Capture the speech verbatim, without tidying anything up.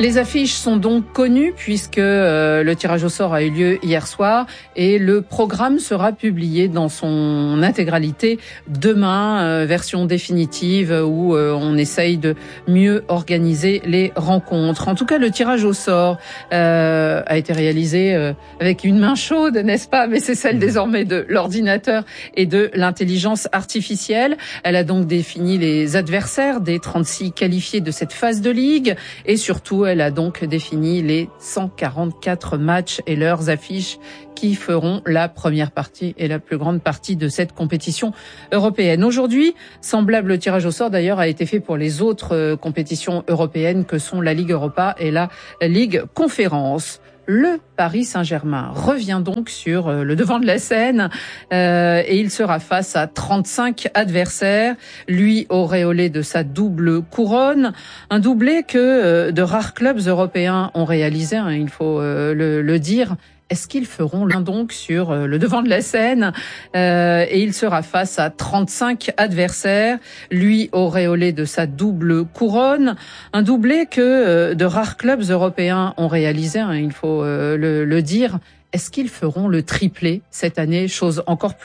Les affiches sont donc connues puisque euh, le tirage au sort a eu lieu hier soir et le programme sera publié dans son intégralité demain, euh, version définitive où euh, on essaye de mieux organiser les rencontres. En tout cas, le tirage au sort euh, a été réalisé euh, avec une main chaude, n'est-ce pas? Mais c'est celle désormais de l'ordinateur et de l'intelligence artificielle. Elle a donc défini les adversaires des trente-six qualifiés de cette phase de ligue et surtout elle a donc défini les cent quarante-quatre matchs et leurs affiches qui feront la première partie et la plus grande partie de cette compétition européenne. Aujourd'hui, semblable tirage au sort d'ailleurs a été fait pour les autres compétitions européennes que sont la Ligue Europa et la Ligue Conférence. Le Paris Saint-Germain revient donc sur le devant de la scène euh, et il sera face à trente-cinq adversaires, lui auréolé de sa double couronne, un doublé que euh, de rares clubs européens ont réalisé, hein, il faut euh, le, le dire. Est-ce qu'ils feront l'un donc sur le devant de la scène euh, et il sera face à trente-cinq adversaires, lui auréolé de sa double couronne, un doublé que euh, de rares clubs européens ont réalisé, hein, il faut euh, le, le dire. Est-ce qu'ils feront le triplé cette année, chose encore plus